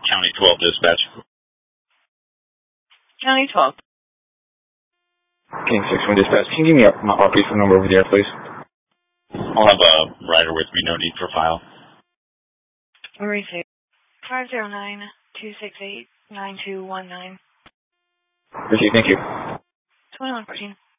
County 12 dispatch. County 12. King 6-1 dispatch. Can you give me my RP phone number over there, please? I'll have a rider with me, no need for file. Receive. 509-268-9219. Receive, thank you. 2114.